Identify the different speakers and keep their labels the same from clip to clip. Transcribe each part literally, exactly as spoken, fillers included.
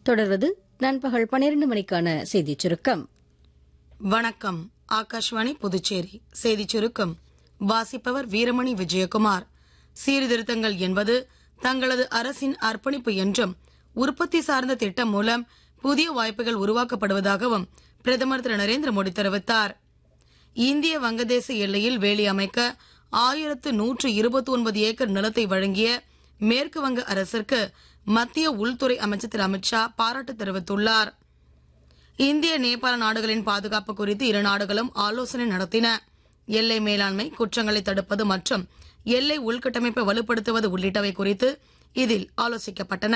Speaker 1: தொடர்வது நண்பகல் பனிரண்டு மணிக்கான செய்திச் சுருக்கம்.
Speaker 2: வணக்கம். ஆகாஷ்வாணி புதுச்சேரி செய்திச் சுருக்கம் வாசிப்பவர் வீரமணி விஜயகுமார். சீர்திருத்தங்கள் என்பது தங்களது அரசின் அர்ப்பணிப்பு என்றும் உற்பத்தி சார்ந்த திட்டம் மூலம் புதிய வாய்ப்புகள் உருவாக்கப்படுவதாகவும் பிரதமர் திரு நரேந்திர மோடி தெரிவித்தார். இந்திய வங்கதேச எல்லையில் வேலி அமைக்க ஆயிரத்து நூற்று இருபத்தி ஒன்பது ஏக்கர் நிலத்தை வழங்கிய மேற்கு வங்க அரசிற்கு மத்திய உள்துறை அமைச்சர் திரு அமித்ஷா பாராட்டு தெரிவித்துள்ளார். இந்திய நேபாள நாடுகளின் பாதுகாப்பு குறித்து இரு நாடுகளும் ஆலோசனை நடத்தின. எல்லை மேலாண்மை, குற்றங்களை தடுப்பது மற்றும் எல்லை உள்கட்டமைப்பை வலுப்படுத்துவது உள்ளிட்டவை குறித்து இதில் ஆலோசிக்கப்பட்டன.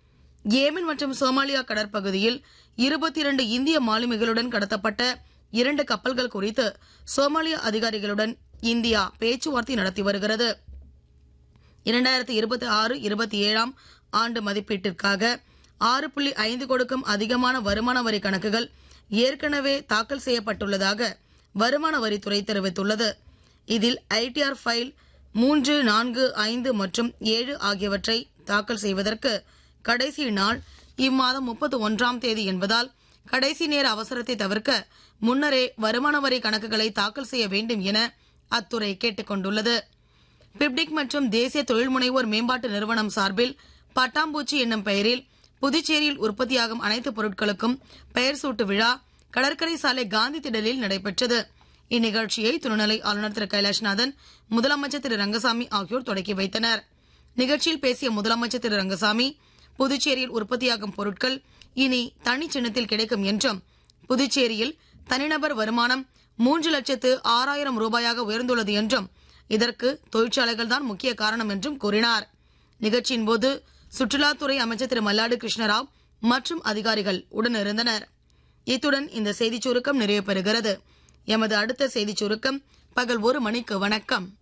Speaker 2: ஏமன் மற்றும் சோமாலியா கடற்பகுதியில் இருபத்தி இரண்டு இந்திய மாலுமிகளுடன் கடத்தப்பட்ட இரண்டு கப்பல்கள் குறித்து சோமாலியா அதிகாரிகளுடன் இந்தியா பேச்சுவார்த்தை நடத்தி வருகிறது. இரண்டாயிரத்தி இருபத்தி ஆறு இருபத்தி ஏழாம் ஆண்டு மதிப்பீட்டிற்காக ஆறு புள்ளி ஐந்து கோடிக்கும் அதிகமான வருமான வரி கணக்குகள் ஏற்கனவே தாக்கல் செய்யப்பட்டுள்ளதாக வருமான வரித்துறை தெரிவித்துள்ளது. இதில் ஐடிஆர் ஃபைல் மூன்று, நான்கு, ஐந்து மற்றும் ஏழு ஆகியவற்றை தாக்கல் செய்வதற்கு கடைசி நாள் இம்மாதம் முப்பத்தி ஒன்றாம் தேதி என்பதால் கடைசி நேர அவசரத்தை தவிர்க்க முன்னரே வருமான வரி கணக்குகளை தாக்கல் செய்ய வேண்டும் என அத்துறை கேட்டுக் கொண்டுள்ளது. பிப்டிக் மற்றும் தேசிய தொழில் முனைவோர் மேம்பாட்டு நிறுவனம் சார்பில் பட்டாம்பூச்சி என்னும் பெயரில் புதுச்சேரியில் உற்பத்தியாகும் அனைத்து பொருட்களுக்கும் பெயர் சூட்டு விழா கடற்கரை சாலை காந்தி திடலில் நடைபெற்றது. இந்நிகழ்ச்சியை துணைநிலை ஆளுநர் திரு கைலாஷ்நாதன், முதலமைச்சர் திரு ரங்கசாமி ஆகியோர் தொடக்கி வைத்தனர். நிகழ்ச்சியில் பேசிய முதலமைச்சர் திரு ரங்கசாமி, புதுச்சேரியில் உற்பத்தியாகும் பொருட்கள் இனி தனி சின்னத்தில் கிடைக்கும் என்றும், புதுச்சேரியில் தனிநபர் வருமானம் மூன்று லட்சத்து ஆறாயிரம் ரூபாயாக உயர்ந்துள்ளது என்றும், இதற்கு தொழிற்சாலைகள் தான் முக்கிய காரணம் என்றும் கூறினார். நிகழ்ச்சியின் போது சுற்றுலாத்துறை அமைச்சர் திரு மல்லாடி கிருஷ்ணராவ் மற்றும் அதிகாரிகள் உடனிருந்தனர். இத்துடன் இந்த செய்திச் சுருக்கம் நிறைவு பெறுகிறது. எமது அடுத்த செய்திச் சுருக்கம் பகல் ஒரு மணிக்கு. வணக்கம்.